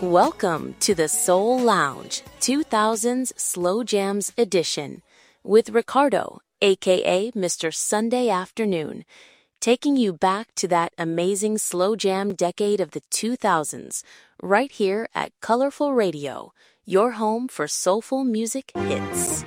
Welcome to the Soul Lounge 2000s Slow Jams edition with Ricardo, aka Mr. Sunday Afternoon, taking you back to that amazing slow jam decade of the 2000s, right here at Colorful Radio, your home for soulful music hits.